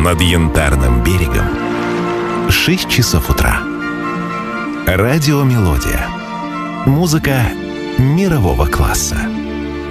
над Янтарным берегом. 6 часов утра. Радиомелодия. Музыка мирового класса.